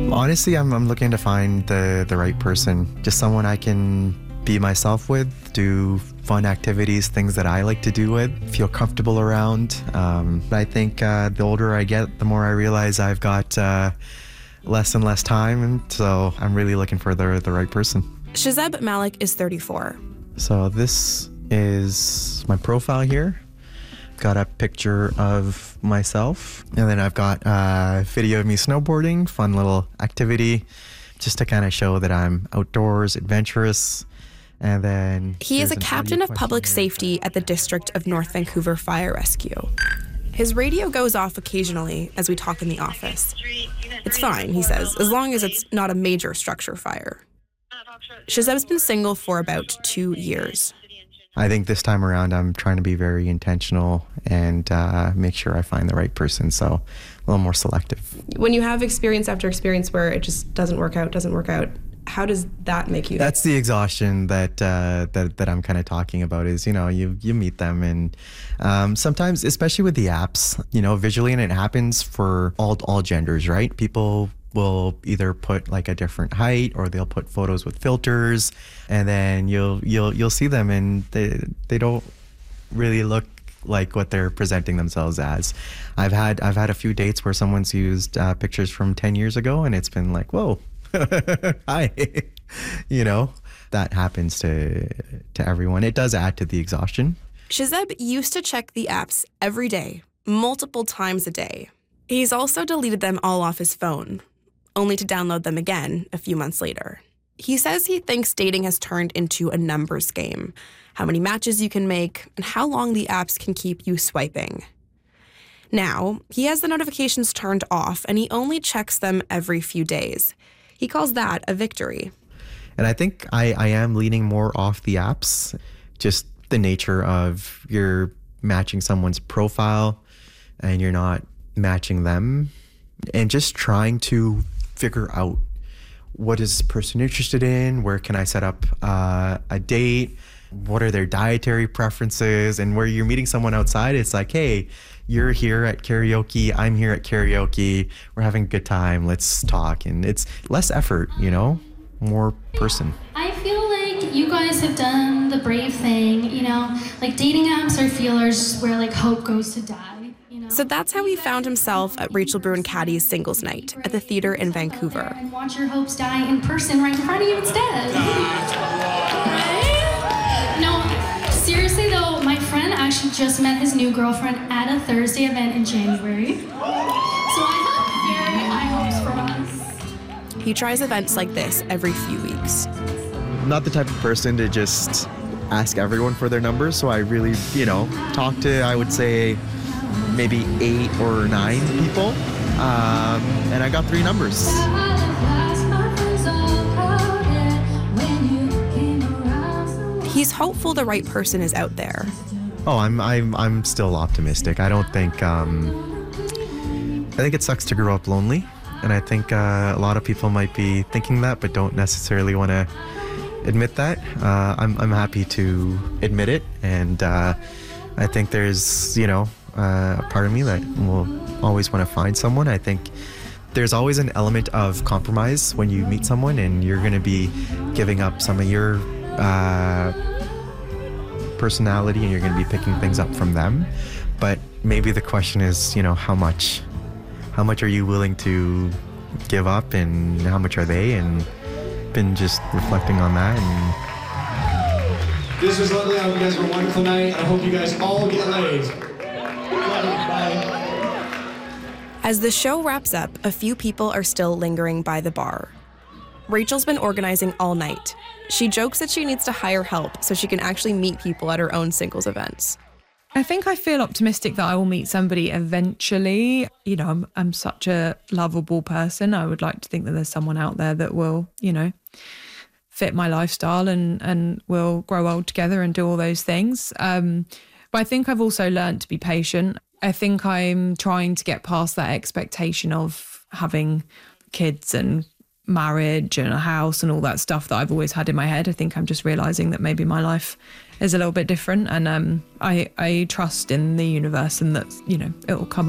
Honestly, I'm looking to find the right person, just someone I can be myself with, do fun activities, things that I like to do with, feel comfortable around. I think the older I get, the more I realize I've got less and less time, and so I'm really looking for the right person. Shazeb Malik is 34. So this is my profile here. Got a picture of myself, and then I've got a video of me snowboarding, fun little activity, just to kind of show that I'm outdoors, adventurous. And then he is a captain of public safety at the District of North Vancouver Fire Rescue. His radio goes off occasionally as we talk in the office. It's fine, he says, as long as it's not a major structure fire. Shazeb's been single for about 2 years. I think this time around I'm trying to be very intentional and make sure I find the right person, so a little more selective. When you have experience after experience where it just doesn't work out, how does that make you? That's the exhaustion that I'm kind of talking about is, you meet them and sometimes, especially with the apps, visually, and it happens for all genders, right? People will either put like a different height or they'll put photos with filters, and then you'll see them and they don't really look like what they're presenting themselves as. I've had a few dates where someone's used pictures from 10 years ago, and it's been like, whoa, hi. That happens to everyone. It does add to the exhaustion. Shazeb used to check the apps every day, multiple times a day. He's also deleted them all off his phone, only to download them again a few months later. He says he thinks dating has turned into a numbers game, how many matches you can make, and how long the apps can keep you swiping. Now, he has the notifications turned off, and he only checks them every few days. He calls that a victory. And I think I am leaning more off the apps, just the nature of you're matching someone's profile and you're not matching them, and just trying to figure out what is this person interested in, where can I set up a date, what are their dietary preferences, and where you're meeting someone outside, it's like, hey, you're here at karaoke, I'm here at karaoke, we're having a good time, let's talk. And it's less effort, more person. I feel like you guys have done the brave thing, like dating apps are feelers where like hope goes to die. So that's how he found himself at Rachel Bruin-Caddy's singles night at the theater in Vancouver. And watch your hopes die in person right in front of you instead. No, seriously though, my friend actually just met his new girlfriend at a Thursday event in January. So I have very high hopes for us. He tries events like this every few weeks. I'm not the type of person to just ask everyone for their numbers, so I really, talk to, I would say, maybe 8 or 9 people, and I got 3 numbers. He's hopeful the right person is out there. Oh, I'm still optimistic. I don't think I think it sucks to grow up lonely, and I think a lot of people might be thinking that, but don't necessarily want to admit that. I'm happy to admit it, and I think there's a part of me that will always want to find someone. I think there's always an element of compromise when you meet someone, and you're going to be giving up some of your personality, and you're going to be picking things up from them. But maybe the question is, how much are you willing to give up, and how much are they? And been just reflecting on that. And this was lovely. I hope you guys were a wonderful night. I hope you guys all get laid. As the show wraps up, a few people are still lingering by the bar. Rachel's been organizing all night. She jokes that she needs to hire help so she can actually meet people at her own singles events. I think I feel optimistic that I will meet somebody eventually. I'm such a lovable person. I would like to think that there's someone out there that will, fit my lifestyle and will grow old together and do all those things. But I think I've also learned to be patient. I think I'm trying to get past that expectation of having kids and marriage and a house and all that stuff that I've always had in my head. I think I'm just realising that maybe my life is a little bit different, and I trust in the universe and that, it will come